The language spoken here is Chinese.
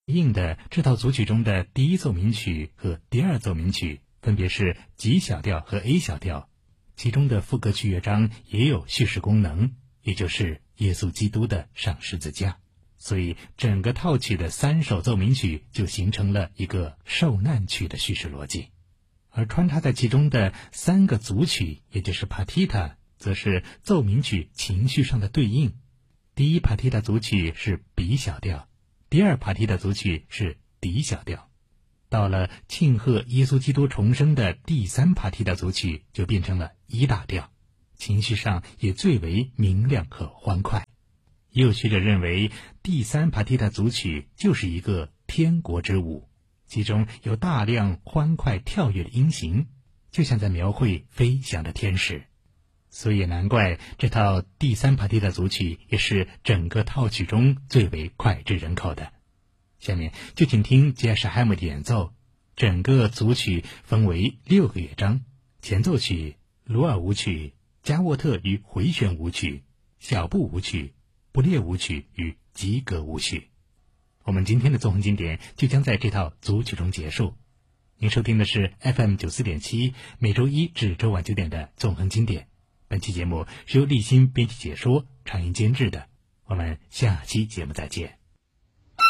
应的这套组曲中的第一奏鸣曲和第二奏鸣曲分别是 G 小调和 A 小调，其中的副歌曲乐章也有叙事功能，也就是耶稣基督的上十字架。所以整个套曲的3首奏鸣曲就形成了一个受难曲的叙事逻辑。而穿插在其中的3个组曲，也就是 Partita， 则是奏鸣曲情绪上的对应。第一 Partita 组曲是 B 小调，第二 Partita 组曲是 D 小调。到了庆贺耶稣基督重生的第3 Partita 组曲就变成了E大调，情绪上也最为明亮和欢快。也有学者认为，第3 Partita 组曲就是一个天国之舞，其中有大量欢快跳跃的音型，就像在描绘飞翔的天使。所以也难怪这套第3 Partita 组曲也是整个套曲中最为脍炙人口的。下面就请听杰什海姆的演奏。整个组曲分为6个乐章：前奏曲、鲁尔舞曲、加沃特与回旋舞曲、小步舞曲、布列舞曲与吉格舞曲。我们今天的纵横经典就将在这套组曲中结束。您收听的是 FM94.7 每周一至周晚9点的纵横经典。本期节目是由立新编辑解说、唱音监制的。我们下期节目再见。